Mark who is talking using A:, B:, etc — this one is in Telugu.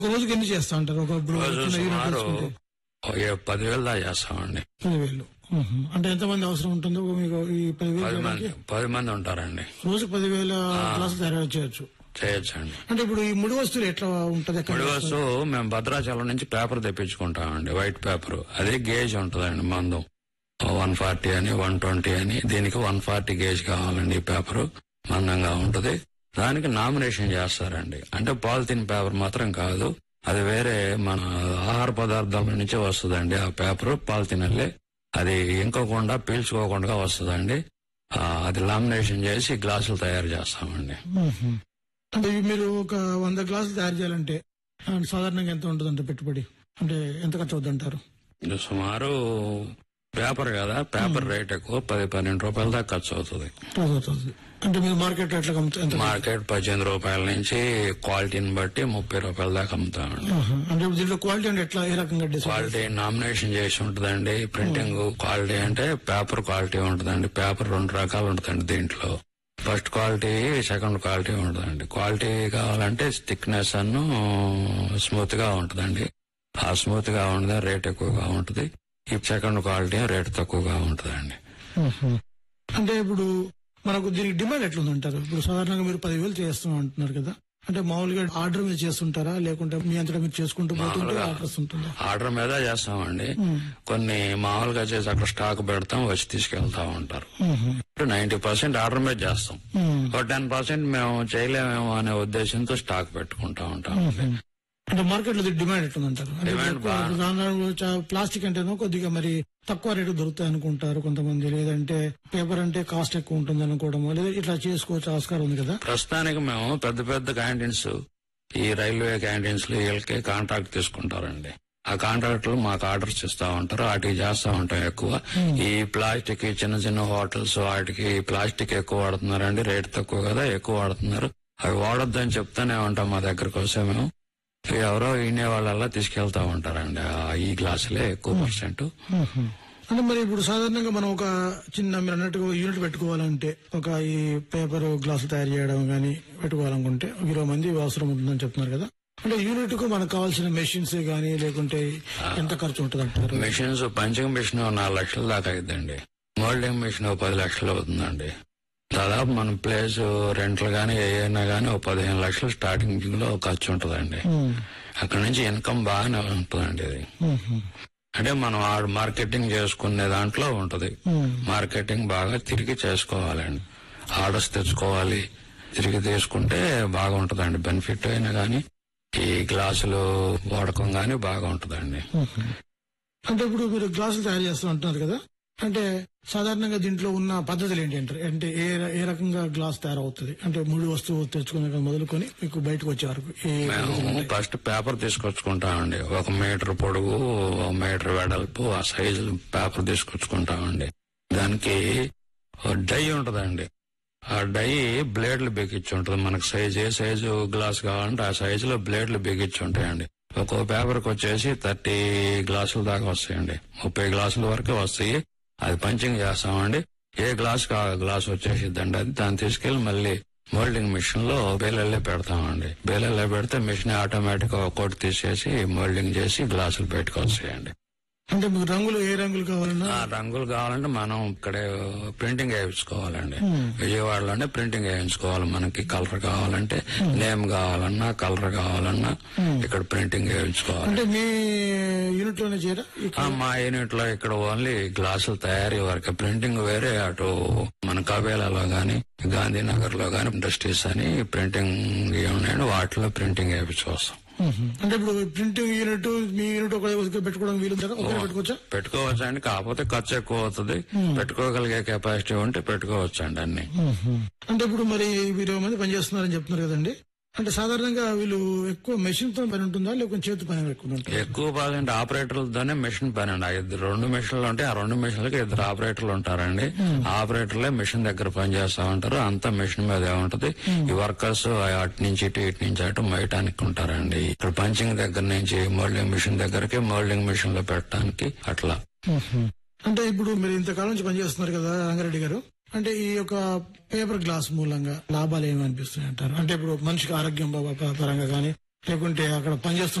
A: ఒక రోజుకి ఎన్ని చేస్తా ఉంటారు? ఒక
B: రోజు
A: చిన్న యూనిట్
B: సుమారు
A: తీసుకుంటే
B: 10,000 దాకా చేస్తామండి.
A: 10,000. అంటే ఎంతమంది అవసరం ఉంటుందో మీకు ఈ 10,000
B: 10 మంది ఉంటారండి.
A: రోజు 10,000 గ్లాసులు తయారు చేయొచ్చు.
B: చేయొచ్చండి.
A: అంటే ఇప్పుడు ఈ ముడి వస్తువులు ఎట్లా ఉంటది? ఎక్కడ
B: ముడి
A: వస్తుంది?
B: వస్తువు మేము భద్రాచలం నుంచి పేపర్ తెప్పించుకుంటామండి. White paper. అదే గేజ్ ఉంటుందండి మందం. 140 అని 120 అని. దీనికి 140 గేజ్ కావాలండి. ఈ పేపర్ మందంగా ఉంటది. దానికి నామినేషన్ చేస్తారండి. అంటే పాలిథిన్ పేపర్ మాత్రం కాదు, అది వేరే మన ఆహార పదార్థాల నుంచే వస్తుందండి. ఆ పేపర్ పాలిథిన్ అల్లే అది ఇంకోకుండా పీల్చుకోకుండా వస్తుందండి. అది లామినేషన్ చేసి గ్లాసులు తయారు చేస్తామండి.
A: అంటే మీరు ఒక 100 గ్లాసులు తయారు చేయాలంటే సాధారణంగా ఎంత ఉంటుందంటే పెట్టుబడి? అంటే ఎంత ఖర్చు అవుతుంటారు?
B: సుమారు పేపర్ కదా, పేపర్ రేట్ ఎక్కువ. 10-12 రూపాయల దాకా ఖర్చు అవుతుంది.
A: అంటే మీరు మార్కెట్ రేట్లకు అమ్ముతారు?
B: మార్కెట్ 18 రూపాయల నుంచి క్వాలిటీని బట్టి 30 రూపాయల దాకా అమ్ముతామండి.
A: అంటే దీంట్లో క్వాలిటీ అంటే ఎట్లా, ఏ రకంగా?
B: క్వాలిటీ నామినేషన్ చేసి ఉంటుందండి. ప్రింటింగ్ క్వాలిటీ అంటే పేపర్ క్వాలిటీ ఉంటుందండి. పేపర్ 2 రకాలు ఉంటుందండి దీంట్లో. ఫస్ట్ క్వాలిటీ, సెకండ్ క్వాలిటీ ఉంటుందండి. క్వాలిటీ కావాలంటే థిక్నెస్ అను స్మూత్ గా ఉంటుందండి. ఆ స్మూత్ గా ఉండదు, రేట్ ఎక్కువగా ఉంటుంది. ఈ సెకండ్ క్వాలిటీ రేట్ తక్కువగా ఉంటుందండి.
A: అంటే ఇప్పుడు మనకు దీనికి డిమాండ్ ఎట్లుందంటారు? ఇప్పుడు సాధారణంగా మీరు 10,000 చేస్తాం అంటున్నారు కదా, అంటే మామూలుగా ఆర్డర్ మీద చేస్తుంటారా, లేకుంటే మీ అంతటా మీరు చేసుకుంటూ పోతుంటే ఆర్డర్స్ ఉంటుందా?
B: ఆర్డర్ మీద చేస్తామండి. కొన్ని మామూలుగా చేసి అక్కడ స్టాక్ పెడతాం, వచ్చి తీసుకెళ్తా ఉంటారు. 90% ఆర్డర్ మీద చేస్తాం. ఒక 10% మేము చేయలేమేమో అనే ఉద్దేశంతో స్టాక్ పెట్టుకుంటా ఉంటాం.
A: అంటే మార్కెట్ లో డిమాండ్ ఎట్లుందంటారు? ప్లాస్టిక్ అంటేనో కొద్దిగా మరి తక్కువ రేటు దొరుకుతాయి అనుకుంటారు కొంతమంది, లేదంటే పేపర్ అంటే కాస్ట్ ఎక్కువ ఉంటుంది అనుకోవడం, లేదా ఇట్లా చేసుకోవచ్చు ఆస్కారం ఉంది కదా.
B: ప్రస్తుతానికి మేము పెద్ద పెద్ద క్యాంటీన్స్, ఈ రైల్వే క్యాంటీన్స్ లో వీళ్ళకి కాంట్రాక్ట్ తీసుకుంటారండి. ఆ కాంట్రాక్టులు మాకు ఆర్డర్స్ ఇస్తా ఉంటారు, వాటికి చేస్తా ఉంటాం ఎక్కువ. ఈ ప్లాస్టిక్ చిన్న చిన్న హోటల్స్ వాటికి ప్లాస్టిక్ ఎక్కువ వాడుతున్నారండి. రేట్ తక్కువ కదా, ఎక్కువ వాడుతున్నారు. అవి వాడొద్దని చెప్తానే ఉంటాం. మా దగ్గరకు వస్తే మేము ఎవరో వినే వాళ్ళ తీసుకెళ్తా ఉంటారండి. ఈ గ్లాసులే ఎక్కువ %.
A: అంటే మరి ఇప్పుడు సాధారణంగా మనం ఒక చిన్న మీరు అన్నట్టుగా యూనిట్ పెట్టుకోవాలంటే, ఒక ఈ పేపర్ గ్లాసులు తయారు చేయడం కానీ పెట్టుకోవాలనుకుంటే 20 మంది అవసరం ఉంటుందని చెప్తున్నారు కదా. అంటే యూనిట్ కు మనకు కావాల్సిన మెషిన్స్ గానీ లేకుంటే ఎంత ఖర్చు ఉంటుంది అంటారు?
B: మెషిన్స్, పంచింగ్ మెషిన్ 4 లక్షల దాకా అవుతుందండి. మోల్డింగ్ మెషిన్ 10 లక్షలు అవుతుందండి. దాదాపు మన ప్లేస్ రెంట్లు గానీ ఏమైనా గానీ 15 లక్షలు స్టార్టింగ్ లో ఖర్చు ఉంటుందండి. అక్కడ నుంచి ఇన్కమ్ బాగానే ఉంటుందండి. ఇది అంటే మనం మార్కెటింగ్ చేసుకునే దాంట్లో ఉంటది. మార్కెటింగ్ బాగా తిరిగి చేసుకోవాలండి. ఆర్డర్స్ తెచ్చుకోవాలి, తిరిగి తీసుకుంటే బాగా ఉంటదండి. బెనిఫిట్ అయినా గానీ ఈ గ్లాసులు వాడకం గానీ బాగా ఉంటదండి.
A: అంటే ఇప్పుడు మీరు గ్లాసులు తయారు చేస్తూ అంటున్నారు కదా, అంటే సాధారణంగా దీంట్లో ఉన్న పద్ధతులు ఏంటి అంటారు? అంటే ఏ రకంగా గ్లాస్ తయారవుతుంది? అంటే ముడి వస్తువు తెచ్చుకునే మొదలుకొని మీకు బయటకు వచ్చే వరకు
B: మేము ఫస్ట్ పేపర్ తీసుకొచ్చుకుంటామండి. 1 మీటర్ పొడుగు, 1 మీటర్ వెడల్పు, ఆ సైజు పేపర్ తీసుకొచ్చుకుంటామండి. దానికి డై ఉంటదండి. ఆ డై బ్లేడ్లు బిగించి ఉంటుంది. మనకు ఏ సైజు గ్లాస్ కావాలంటే ఆ సైజులో బ్లేడ్లు బిగించి ఉంటాయండి. ఒక్కో పేపర్కి వచ్చేసి 30 గ్లాసుల దాకా వస్తాయండి. 30 గ్లాసుల వరకు వస్తాయి. అది పంచింగ్ చేస్తామండి. ఏ గ్లాస్ గ్లాస్ వచ్చేసిద్దండి. అది దాన్ని తీసుకెళ్లి మళ్ళీ మోల్డింగ్ మిషన్ లో బేలల్లే పెడతామండి. బేలల్లే పెడితే మిషన్ ఆటోమేటిక్ గా ఒక్కోటి తీసేసి మోల్డింగ్ చేసి గ్లాసులు పెట్టుకొస్తాయండి.
A: అంటే మీకు రంగులు ఏ రంగులు కావాలన్నా?
B: రంగులు కావాలంటే మనం ఇక్కడే ప్రింటింగ్ వేయించుకోవాలండి. విజయవాడలోనే ప్రింటింగ్ వేయించుకోవాలి. మనకి కలర్ కావాలంటే, నేమ్ కావాలన్నా, కలర్ కావాలన్నా ఇక్కడ ప్రింటింగ్ వేయించుకోవాలి.
A: అంటే మీ యూనిట్ లోనే చేయరా?
B: మా యూనిట్ లో ఇక్కడ ఓన్లీ గ్లాసులు తయారీ వరకు. ప్రింటింగ్ వేరే అటు మన కబేలాలో గాని, గాంధీనగర్ లో గాని ఇండస్ట్రీస్ అని ప్రింటింగ్ ఉన్నాయండి. వాటిలో ప్రింటింగ్ వేయించుకొస్తాం.
A: అంటే ఇప్పుడు ప్రింటింగ్ యూనిట్ మీ యూనిట్ ఒక పెట్టుకోవడం వీలుంటారా? పెట్టుకోవచ్చా?
B: పెట్టుకోవచ్చు అండి. కాకపోతే ఖర్చు ఎక్కువ అవుతుంది. పెట్టుకోగలిగే కెపాసిటీ ఉంటే పెట్టుకోవచ్చు అండి అన్ని.
A: అంటే ఇప్పుడు మరి 20 మంది పనిచేస్తున్నారని చెప్తున్నారు కదండి, అంటే సాధారణంగా వీళ్ళు ఎక్కువ మెషిన్ తో పని ఉంటుందా, లేకపోతే చేతి పని ఎక్కువ ఉంటుంది?
B: ఎక్కువ బాగా ఆపరేటర్లతోనే మెషిన్ పని అండి. 2 మెషిన్లు ఉంటాయి. ఆ 2 మెషిన్లకి 2 ఆపరేటర్లు ఉంటారండి. ఆపరేటర్లే మెషిన్ దగ్గర పని చేస్తా ఉంటారు. అంతా మెషిన్ మీద ఉంటది. ఈ వర్కర్స్ అటు నుంచి ఇటు నుంచి అటు మోయటానికి ఉంటారండి. ఇక్కడ పంచింగ్ దగ్గర నుంచి మోల్డింగ్ మిషన్ దగ్గరికి, మోల్డింగ్ మిషన్ లో పెట్టడానికి అట్లా.
A: అంటే ఇప్పుడు మీరు ఇంతకాలం నుంచి పనిచేస్తున్నారు కదా రంగారెడ్డి గారు, అంటే ఈ యొక్క పేపర్ గ్లాస్ మూలంగా లాభాలు ఏమనిపిస్తున్నాయి అంటారు? అంటే ఇప్పుడు మనిషికి ఆరోగ్యం పరంగా కానీ, లేకుంటే అక్కడ పనిచేస్తున్న